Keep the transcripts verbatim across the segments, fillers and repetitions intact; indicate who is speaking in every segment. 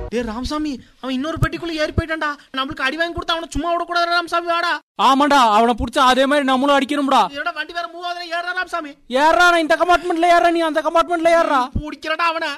Speaker 1: டே ராமசாமி, அவன் இன்னொரு பெட்டிக்குள்ள ஏறி போயிட்டான்டா. நம்மளுக்கு அடி வாங்கி கொடுத்தா அவனை சும்மா விடக்கூடாது ராமசாமி. வாடா.
Speaker 2: ஆமாண்டா, அவனை புடிச்சா அதே மாதிரி நம்மளும் அடிக்கணும்டா.
Speaker 1: ஏடா வண்டி வேற மூவ் ஆகுதுல, ஏறா ராமசாமி.
Speaker 2: ஏறா, நான் இந்த கம்பார்ட்மெண்ட்ல ஏறா, நீ அந்த கம்பார்ட்மெண்ட்ல ஏறா.
Speaker 1: பிடிக்கிறடா அவனை.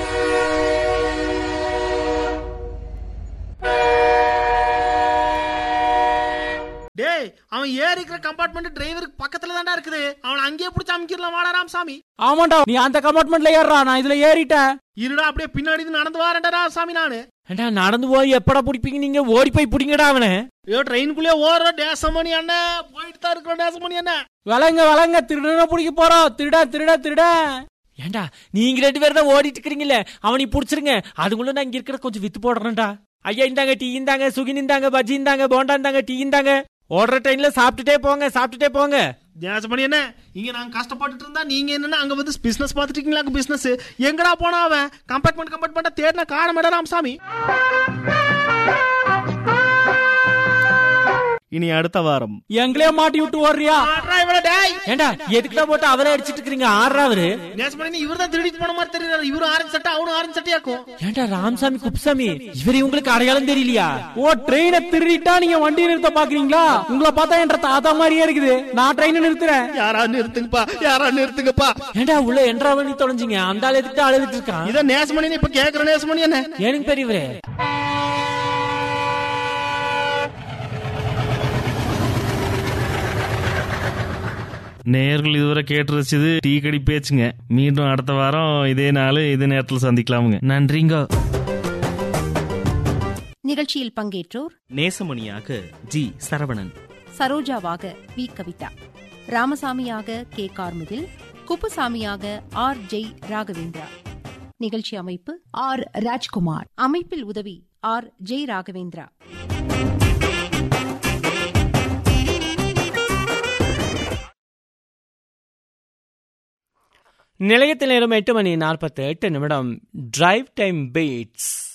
Speaker 1: டேய், அவன் ஏறிக்கிற கம்பார்ட்மெண்ட் டிரைவருக்கு பக்கத்துல தான்டா இருக்குது. அவனை அங்கேயே பிடிச்சி அமுக்கிடலாம். வாடா ராமசாமி.
Speaker 2: ஆமாண்டா, நீ அந்த கம்பார்ட்மெண்ட்ல ஏறா, நான் இதுல ஏறிட்டேன்.
Speaker 1: இருடா, அப்படியே பின்னாடி நடந்து வாரேன்டா ராமசாமி. நானு
Speaker 2: நடந்து போய் எப்படா பிடிப்பீங்க நீங்க? ஓடி போய் பிடிங்கடா அவனை.
Speaker 1: ஐயோ, ட்ரெயினுக்குள்ளே ஓடுற டேசமணி அண்ணன் போயிட்டு தான் இருக்கிறோம். டேசமணி அண்ணன்
Speaker 2: வளங்க வளங்க, திருடன பிடிக்க போறோம். திருடா திருடா திருடா. ஏண்டா நீங்க ரெண்டு பேரும் தான் ஓடிட்டு இருக்கிறீங்களே, அவனை பிடிச்சிருங்க. அதுக்குள்ள நான் இங்க இருக்கிற கொஞ்சம் வித்து போடுறேன்டா. ஐயா இந்தாங்க டீ, இந்தாங்க சுகின், இந்தாங்க பஜ்ஜி, இந்தாங்க போண்டா, இந்தாங்க டீ, இந்தாங்க. ஓடுற ட்ரெயின்ல சாப்பிட்டுட்டே போங்க, சாப்பிட்டுட்டே போங்க.
Speaker 1: தேசமணி என்ன, இங்க நாங்க கஷ்டப்பட்டுட்டு இருந்தா நீங்க என்னன்னா அங்க வந்து பிசினஸ் பாத்துட்டு இருக்கீங்களா? அங்க பிசினஸ் எங்கடா போனா அவன்? கம்பார்ட்மெண்ட் கம்பார்ட்மெண்ட் தேடினா காண மேட ராமசாமி. இனி அடுத்த வாரம்
Speaker 2: எங்களே மாட்டி விட்டு ஓடுறியா? ஏண்டா எதுக்குடா போட்டு அவரே அடிச்சிட்டு இருக்கீங்க? ஆறா அவரு
Speaker 1: இவர் தான் திருடிட்டு போன மாதிரி தெரியுறாரு. இவரு ஆரஞ்சு சட்டை, அவனும் ஆரஞ்சு சட்டையா இருக்கும்.
Speaker 2: ஏண்டா ராமசாமி குப்புசாமி, இவரு உங்களுக்கு அடையாளம் தெரியலையா? ஓ, ட்ரெயினை திருடிட்டா நீங்க வண்டி நிறுத்த பாக்குறீங்களா? உங்களை பார்த்தா என்ற தாத்தா மாதிரியே இருக்குது. நான் ட்ரெயினை நிறுத்துறேன்.
Speaker 1: யாரா நிறுத்துங்கப்பா, யாரா நிறுத்துங்கப்பா.
Speaker 2: ஏண்டா உள்ள என்றா வண்டி தொலைஞ்சிங்க? அந்த ஆள் எதுக்கு அழுதுட்டு இருக்கான்?
Speaker 1: இதான் நேசமணி. இப்ப கேக்குற நேசமணி என்ன
Speaker 2: எனக்கு பெரியவரே.
Speaker 3: நேயர்கள் இதுவரை கேட்டு ரசிச்சது டீ கடி பேச்சுங்க. மீண்டும் அடுத்த வாரம் இதே நாள் இதே நேரத்தில் சந்திக்கலாமுங்க. நன்றிங்க.
Speaker 4: நிகழ்ச்சியில் பங்கேற்றோர்
Speaker 5: நேசமணியாக G Saravanan,
Speaker 4: சரோஜாவாக we Kavitha, ராமசாமியாக K Karmugil, குப்புசாமியாக R Jai Raghavendra. நிகழ்ச்சி அமைப்பு ஆர் ராஜ்குமார். அமைப்பில் உதவி ஆர் ஜெய் ராகவேந்திரா.
Speaker 2: நிலையத்தில் நேரம் எட்டு மணி நாற்பத்தி எட்டு நிமிடம். Drive time beats.